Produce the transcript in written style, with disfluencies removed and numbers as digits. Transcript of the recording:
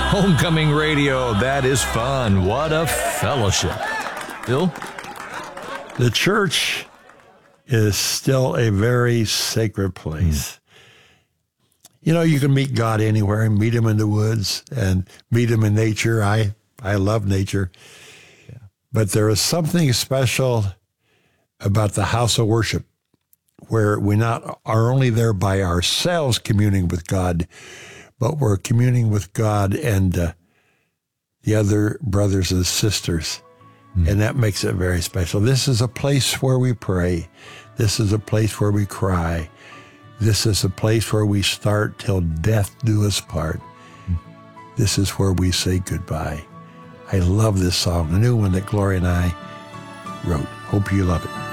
Homecoming radio, that is fun. What a fellowship. Bill? The church is still a very sacred place. You know, you can meet God anywhere and meet him in the woods and meet him in nature. I love nature. Yeah. But there is something special about the house of worship where we not are only there by ourselves communing with God, but we're communing with God and the other brothers and sisters. And that makes it very special. This is a place where we pray. This is a place where we cry. This is a place where we start till death do us part. This is where we say goodbye. I love this song, the new one that Gloria and I wrote. Hope you love it.